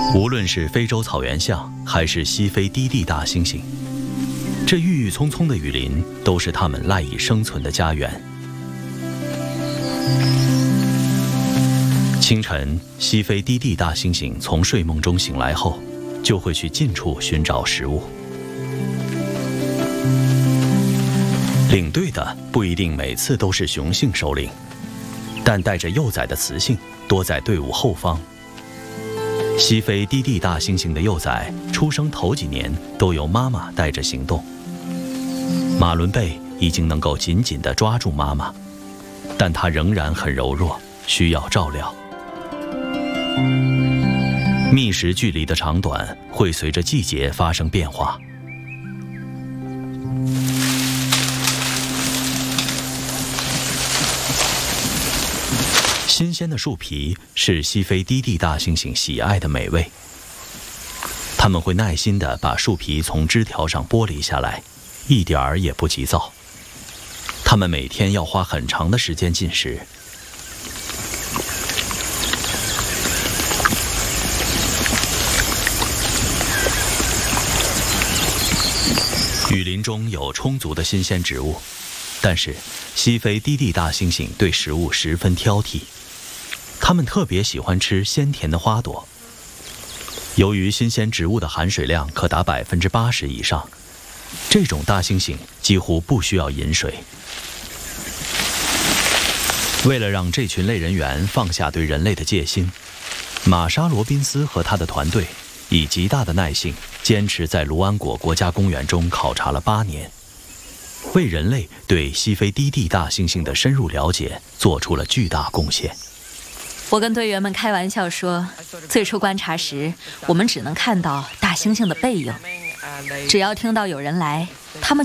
无论是非洲草原象，还是西非低地大猩猩，这郁郁葱葱的雨林都是它们赖以生存的家园。清晨，西非低地大猩猩从睡梦中醒来后，就会去近处寻找食物。领队的不一定每次都是雄性首领，但带着幼崽的雌性多在队伍后方。西非低地大猩猩的幼崽出生头几年都由妈妈带着行动。马伦贝已经能够紧紧地抓住妈妈，但它仍然很柔弱，需要照料。觅食距离的长短会随着季节发生变化。新鲜的树皮是西非低地大猩猩喜爱的美味，它们会耐心地把树皮从枝条上剥离下来，一点儿也不急躁。它们每天要花很长的时间进食。雨林中有充足的新鲜植物，但是西非低地大猩猩对食物十分挑剔，它们特别喜欢吃鲜甜的花朵。由于新鲜植物的含水量可达80%以上，这种大猩猩几乎不需要饮水。为了让这群类人猿放下对人类的戒心，玛莎·罗宾斯和他的团队以极大的耐性坚持在卢安果国家公园中考察了8年，为人类对西非低地大猩猩的深入了解做出了巨大贡献。 我跟队员们开玩笑说，最初观察时我们只能看到大猩猩的背影，只要听到有人来，他们